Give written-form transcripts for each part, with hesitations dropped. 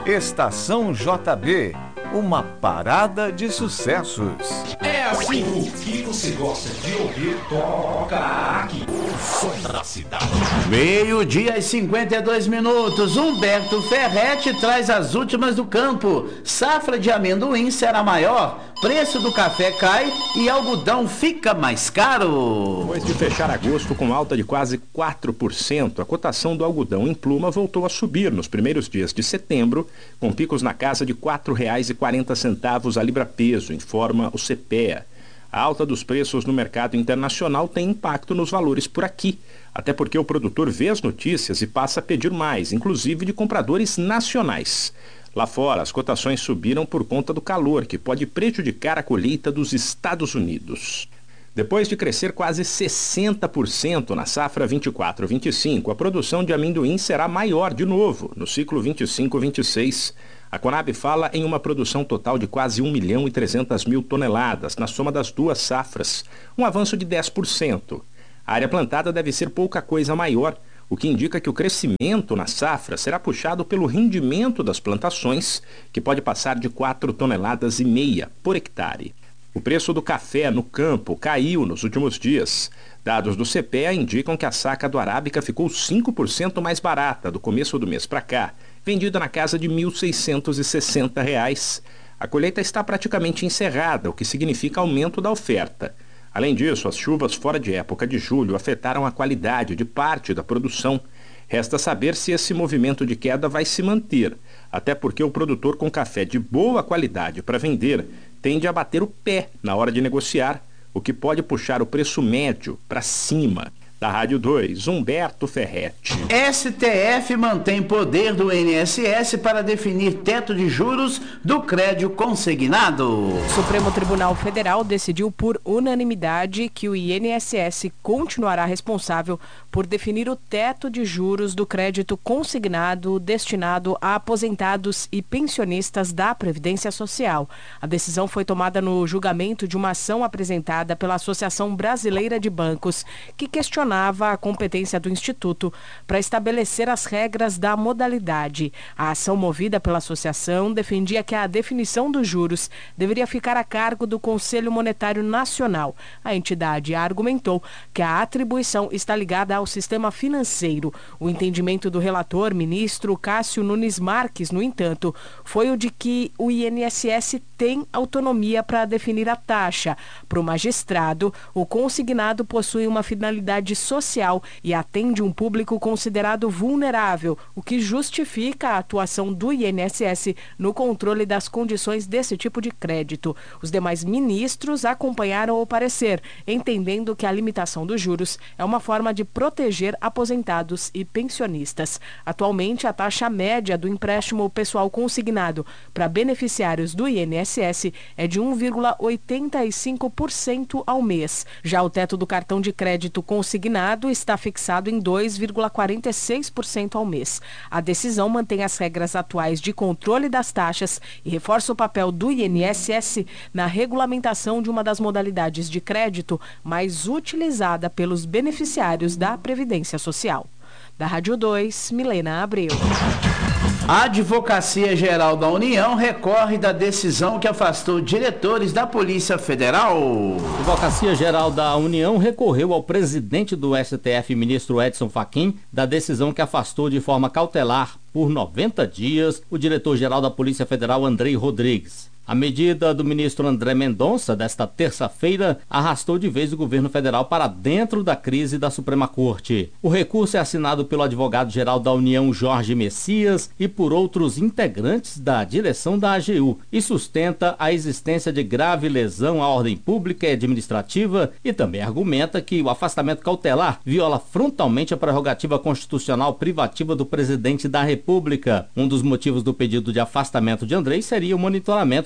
Estação JB, uma parada de sucessos. É assim, o que você gosta de ouvir, toca aqui. O som da cidade. 12:52. Humberto Ferretti traz as últimas do campo. Safra de amendoim será maior, preço do café cai e algodão fica mais caro. Depois de fechar agosto com alta de quase 4%, a cotação do algodão em pluma voltou a subir nos primeiros dias de setembro, com picos na casa de R$ 4,40 a libra-peso, informa o CPEA. A alta dos preços no mercado internacional tem impacto nos valores por aqui, até porque o produtor vê as notícias e passa a pedir mais, inclusive de compradores nacionais. Lá fora, as cotações subiram por conta do calor, que pode prejudicar a colheita dos Estados Unidos. Depois de crescer quase 60% na safra 24-25, a produção de amendoim será maior de novo no ciclo 25-26. A Conab fala em uma produção total de quase 1.300.000 toneladas na soma das duas safras, um avanço de 10%. A área plantada deve ser pouca coisa maior, o que indica que o crescimento na safra será puxado pelo rendimento das plantações, que pode passar de 4,5 toneladas por hectare. O preço do café no campo caiu nos últimos dias. Dados do CPEA indicam que a saca do Arábica ficou 5% mais barata do começo do mês para cá, vendida na casa de R$ 1.660. A colheita está praticamente encerrada, o que significa aumento da oferta. Além disso, as chuvas fora de época de julho afetaram a qualidade de parte da produção. Resta saber se esse movimento de queda vai se manter, até porque o produtor com café de boa qualidade para vender tende a bater o pé na hora de negociar, o que pode puxar o preço médio para cima. Da Rádio 2, Humberto Ferretti. STF mantém poder do INSS para definir teto de juros do crédito consignado. O Supremo Tribunal Federal decidiu por unanimidade que o INSS continuará responsável por definir o teto de juros do crédito consignado destinado a aposentados e pensionistas da Previdência Social. A decisão foi tomada no julgamento de uma ação apresentada pela Associação Brasileira de Bancos, que questionava a competência do Instituto para estabelecer as regras da modalidade. A ação movida pela associação defendia que a definição dos juros deveria ficar a cargo do Conselho Monetário Nacional. A entidade argumentou que a atribuição está ligada ao sistema financeiro. O entendimento do relator, ministro Cássio Nunes Marques, no entanto, foi o de que o INSS tem autonomia para definir a taxa. Para o magistrado, o consignado possui uma finalidade social e atende um público considerado vulnerável, o que justifica a atuação do INSS no controle das condições desse tipo de crédito. Os demais ministros acompanharam o parecer, entendendo que a limitação dos juros é uma forma de proteger aposentados e pensionistas. Atualmente, a taxa média do empréstimo pessoal consignado para beneficiários do INSS é de 1,85% ao mês. Já o teto do cartão de crédito consignado está fixado em 2,46% ao mês. A decisão mantém as regras atuais de controle das taxas e reforça o papel do INSS na regulamentação de uma das modalidades de crédito mais utilizada pelos beneficiários da Previdência Social. Da Rádio 2, Milena Abreu. A Advocacia Geral da União recorre da decisão que afastou diretores da Polícia Federal. A Advocacia Geral da União recorreu ao presidente do STF, ministro Edson Fachin, da decisão que afastou de forma cautelar por 90 dias o diretor-geral da Polícia Federal, Andrei Rodrigues. A medida do ministro André Mendonça, desta terça-feira, arrastou de vez o governo federal para dentro da crise da Suprema Corte. O recurso é assinado pelo advogado-geral da União, Jorge Messias, e por outros integrantes da direção da AGU, e sustenta a existência de grave lesão à ordem pública e administrativa, e também argumenta que o afastamento cautelar viola frontalmente a prerrogativa constitucional privativa do presidente da República. Um dos motivos do pedido de afastamento de Andrei seria o monitoramento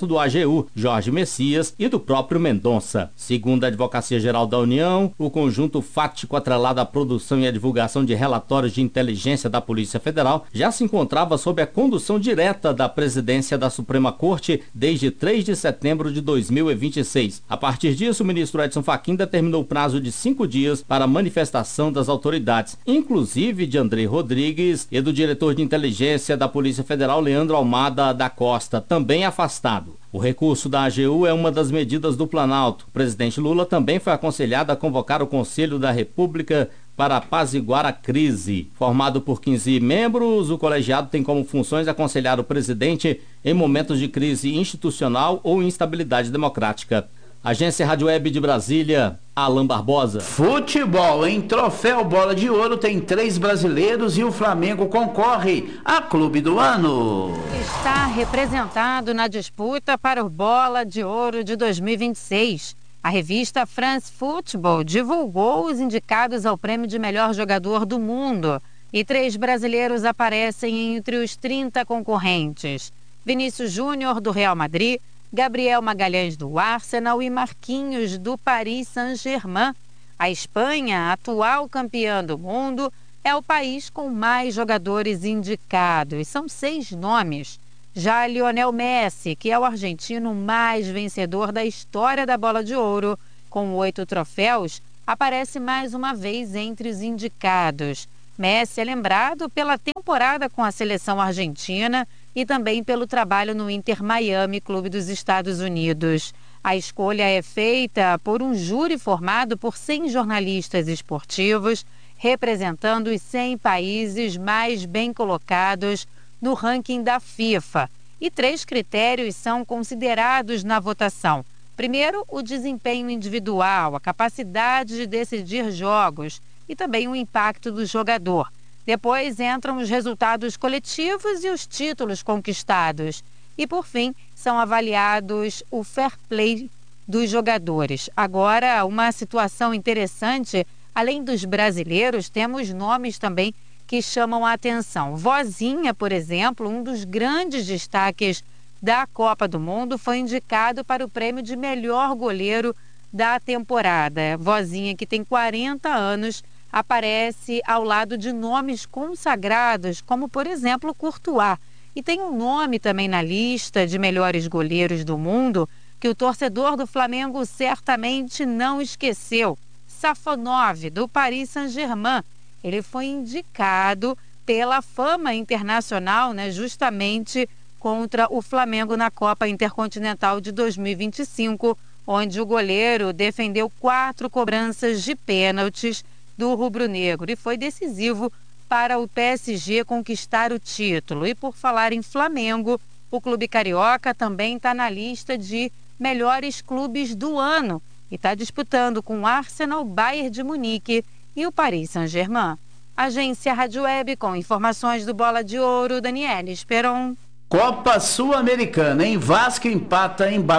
do AGU, Jorge Messias, e do próprio Mendonça. Segundo a Advocacia Geral da União, o conjunto fático atrelado à produção e à divulgação de relatórios de inteligência da Polícia Federal já se encontrava sob a condução direta da presidência da Suprema Corte desde 3 de setembro de 2026. A partir disso, o ministro Edson Fachin determinou o prazo de 5 dias para a manifestação das autoridades, inclusive de André Rodrigues e do diretor de inteligência da Polícia Federal, Leandro Almada da Costa, também afastado. O recurso da AGU é uma das medidas do Planalto. O presidente Lula também foi aconselhado a convocar o Conselho da República para apaziguar a crise. Formado por 15 membros, o colegiado tem como funções aconselhar o presidente em momentos de crise institucional ou instabilidade democrática. Agência Rádio Web de Brasília, Alan Barbosa. Futebol, em Troféu Bola de Ouro tem 3 brasileiros e o Flamengo concorre a Clube do Ano. Está representado na disputa para o Bola de Ouro de 2026. A revista France Football divulgou os indicados ao prêmio de melhor jogador do mundo e 3 brasileiros aparecem entre os 30 concorrentes. Vinícius Júnior, do Real Madrid, Gabriel Magalhães, do Arsenal, e Marquinhos, do Paris Saint-Germain. A Espanha, atual campeã do mundo, é o país com mais jogadores indicados. São 6 nomes. Já Lionel Messi, que é o argentino mais vencedor da história da Bola de Ouro, com 8 troféus, aparece mais uma vez entre os indicados. Messi é lembrado pela temporada com a seleção argentina e também pelo trabalho no Inter Miami, clube dos Estados Unidos. A escolha é feita por um júri formado por 100 jornalistas esportivos, representando os 100 países mais bem colocados no ranking da FIFA. E 3 critérios são considerados na votação. Primeiro, o desempenho individual, a capacidade de decidir jogos e também o impacto do jogador. Depois entram os resultados coletivos e os títulos conquistados. E, por fim, são avaliados o fair play dos jogadores. Agora, uma situação interessante, além dos brasileiros, temos nomes também que chamam a atenção. Vozinha, por exemplo, um dos grandes destaques da Copa do Mundo, foi indicado para o prêmio de melhor goleiro da temporada. Vozinha, que tem 40 anos, aparece ao lado de nomes consagrados, como, por exemplo, Courtois. E tem um nome também na lista de melhores goleiros do mundo que o torcedor do Flamengo certamente não esqueceu. Safonov, do Paris Saint-Germain. Ele foi indicado pela fama internacional, justamente contra o Flamengo na Copa Intercontinental de 2025, onde o goleiro defendeu 4 cobranças de pênaltis do rubro-negro e foi decisivo para o PSG conquistar o título. E por falar em Flamengo, o clube carioca também está na lista de melhores clubes do ano e está disputando com o Arsenal, Bayern de Munique e o Paris Saint-Germain. Agência Rádio Web com informações do Bola de Ouro, Daniela Esperon. Copa Sul-Americana, em Vasco empata em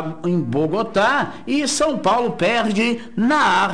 Bogotá e São Paulo perde na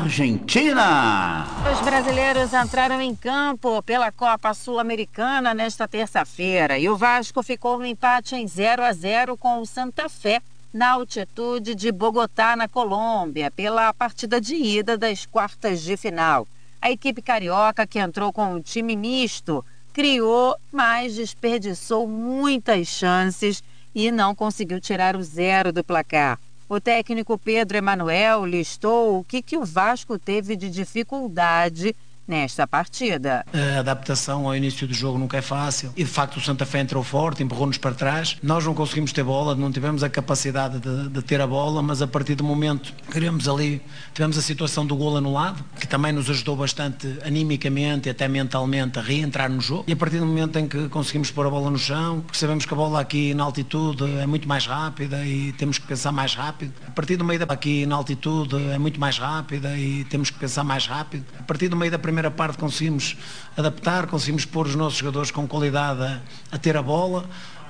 Argentina. Os brasileiros entraram em campo pela Copa Sul-Americana nesta terça-feira e o Vasco ficou no empate em 0-0 com o Santa Fé na altitude de Bogotá, na Colômbia, pela partida de ida das quartas de final. A equipe carioca, que entrou com um time misto, criou, mas desperdiçou muitas chances e não conseguiu tirar o 0 do placar. O técnico Pedro Emanuel listou o que o Vasco teve de dificuldade nesta partida. A adaptação ao início do jogo nunca é fácil e de facto o Santa Fé entrou forte, empurrou-nos para trás. Nós não conseguimos ter bola, não tivemos a capacidade de ter a bola, mas a partir do momento que tivemos a situação do golo anulado, que também nos ajudou bastante animicamente e até mentalmente a reentrar no jogo, e a partir do momento em que conseguimos pôr a bola no chão, porque sabemos que a bola aqui na altitude é muito mais rápida e temos que pensar mais rápido. A partir do meio aqui na altitude é muito mais rápida e temos que pensar mais rápido. A partir do meio da primeira parte conseguimos adaptar, conseguimos pôr os nossos jogadores com qualidade a ter a bola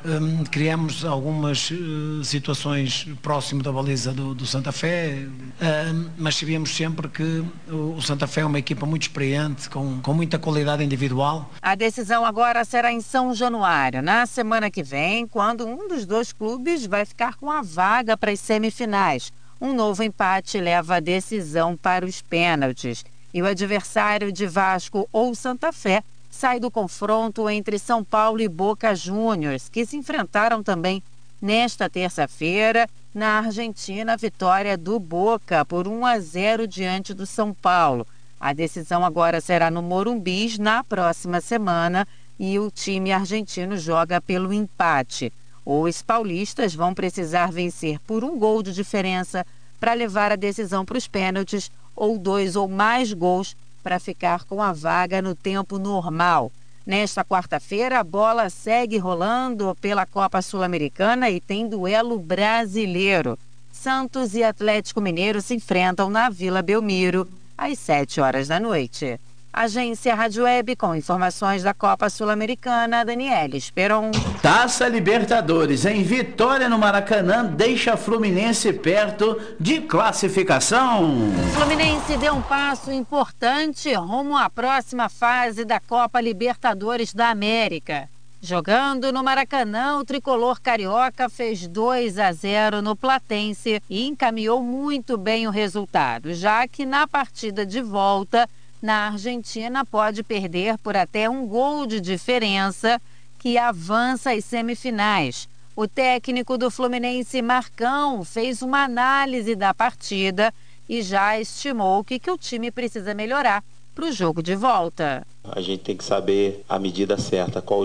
criamos algumas situações próximo da baliza do Santa Fé, mas sabíamos sempre que o Santa Fé é uma equipa muito experiente, com muita qualidade individual. A decisão agora será em São Januário, na semana que vem, quando um dos dois clubes vai ficar com a vaga para as semifinais. Um novo empate leva a decisão para os pênaltis. E o adversário de Vasco ou Santa Fé sai do confronto entre São Paulo e Boca Juniors, que se enfrentaram também nesta terça-feira. Na Argentina, a vitória do Boca por 1-0 diante do São Paulo. A decisão agora será no Morumbi na próxima semana e o time argentino joga pelo empate. Os paulistas vão precisar vencer por 1 gol de diferença para levar a decisão para os pênaltis ou 2 ou mais gols para ficar com a vaga no tempo normal. Nesta quarta-feira, a bola segue rolando pela Copa Sul-Americana e tem duelo brasileiro. Santos e Atlético Mineiro se enfrentam na Vila Belmiro às 7 horas da noite. Agência Rádio Web com informações da Copa Sul-Americana, Daniela Esperon. Taça Libertadores em vitória no Maracanã deixa Fluminense perto de classificação. Fluminense deu um passo importante rumo à próxima fase da Copa Libertadores da América. Jogando no Maracanã, o tricolor carioca fez 2-0 no Platense e encaminhou muito bem o resultado, já que na partida de volta na Argentina pode perder por até 1 gol de diferença, que avança às semifinais. O técnico do Fluminense, Marcão, fez uma análise da partida e já estimou o que o time precisa melhorar para o jogo de volta. A gente tem que saber a medida certa, qual